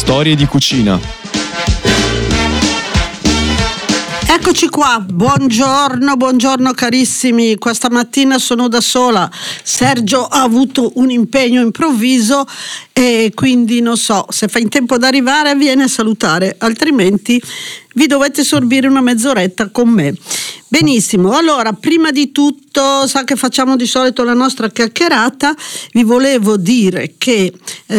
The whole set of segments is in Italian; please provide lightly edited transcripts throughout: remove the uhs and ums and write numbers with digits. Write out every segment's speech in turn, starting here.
storie di cucina. Eccoci qua, buongiorno carissimi, questa mattina sono da sola, Sergio ha avuto un impegno improvviso e quindi non so se fa in tempo ad arrivare, viene a salutare, altrimenti vi dovete sorbire una mezz'oretta con me. Benissimo, allora prima di tutto, sa che facciamo di solito la nostra chiacchierata, vi volevo dire che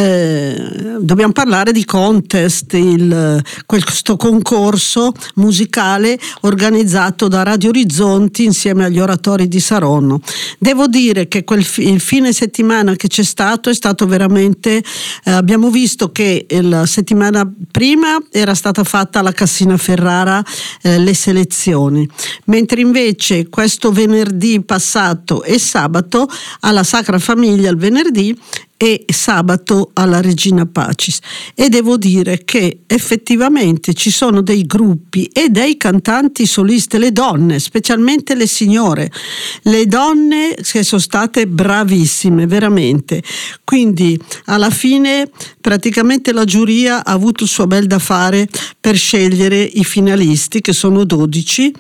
dobbiamo parlare di contest, questo concorso musicale organizzato da Radio Orizzonti insieme agli oratori di Saronno. Devo dire che il fine settimana che c'è stato è stato veramente, abbiamo visto che la settimana prima era stata fatta alla Cassina Ferrara le selezioni, mentre invece questo venerdì passato e sabato alla Sacra Famiglia il venerdì e sabato alla Regina Pacis, e devo dire che effettivamente ci sono dei gruppi e dei cantanti soliste, le donne, specialmente le signore, le donne che sono state bravissime veramente, quindi alla fine praticamente la giuria ha avuto il suo bel da fare per scegliere i finalisti, che sono 12,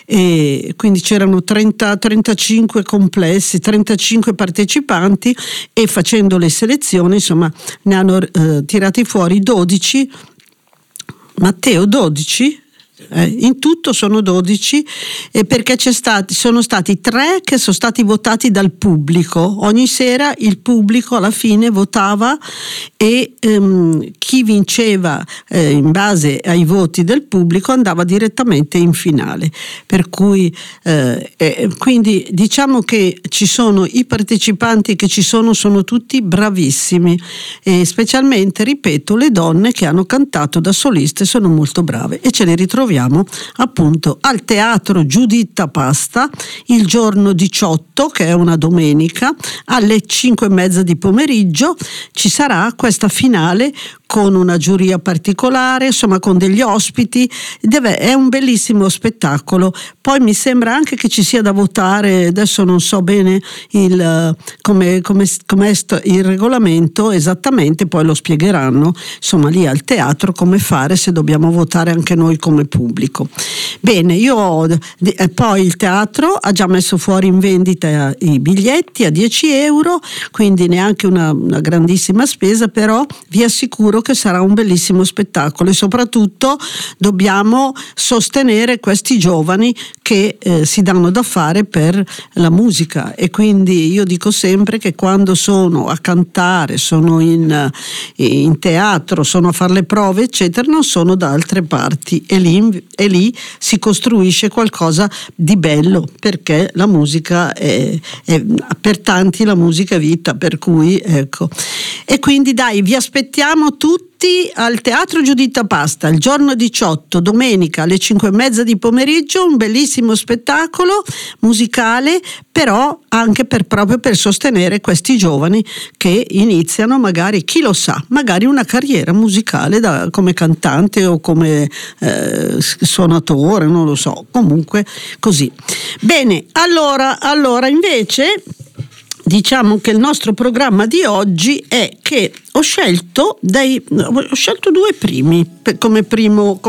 e quindi c'erano 35 complessi, 35 partecipanti, e facendo le selezioni insomma ne hanno tirati fuori 12. Matteo, 12? In tutto sono 12, perché sono stati 3 che sono stati votati dal pubblico. Ogni sera il pubblico alla fine votava e chi vinceva in base ai voti del pubblico andava direttamente in finale, per cui quindi diciamo che ci sono i partecipanti che ci sono tutti bravissimi, e specialmente, ripeto, le donne che hanno cantato da soliste sono molto brave, e ce le ritroviamo appunto al Teatro Giuditta Pasta il giorno 18, che è una domenica, alle 5:30 di pomeriggio. Ci sarà questa finale con una giuria particolare, insomma con degli ospiti, è un bellissimo spettacolo. Poi mi sembra anche che ci sia da votare, adesso non so bene come il regolamento esattamente, poi lo spiegheranno insomma lì al teatro come fare, se dobbiamo votare anche noi come pubblico. Bene, poi il teatro ha già messo fuori in vendita i biglietti a 10 euro, quindi neanche una grandissima spesa, però vi assicuro che sarà un bellissimo spettacolo, e soprattutto dobbiamo sostenere questi giovani che si danno da fare per la musica, e quindi io dico sempre che quando sono a cantare, sono in teatro, sono a fare le prove eccetera, non sono da altre parti, e lì si costruisce qualcosa di bello, perché la musica è per tanti, la musica è vita, per cui ecco. E quindi dai, vi aspettiamo tutti al Teatro Giuditta Pasta il giorno 18, domenica alle 5:30 di pomeriggio, un bellissimo spettacolo musicale, però anche proprio per sostenere questi giovani che iniziano, magari, chi lo sa, magari una carriera musicale come cantante o come suonatore, non lo so, comunque così. Bene, allora invece diciamo che il nostro programma di oggi è che ho scelto 2 primi come primo